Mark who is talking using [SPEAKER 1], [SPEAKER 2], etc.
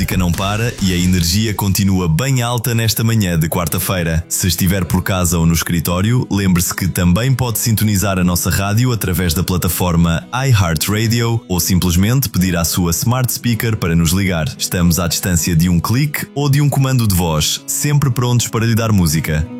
[SPEAKER 1] música não para e a energia continua bem alta nesta manhã de quarta-feira. Se estiver por casa ou no escritório, lembre-se que também pode sintonizar a nossa rádio através da plataforma iHeartRadio ou simplesmente pedir à sua smart speaker para nos ligar. Estamos à distância de um clique ou de um comando de voz, sempre prontos para lhe dar música.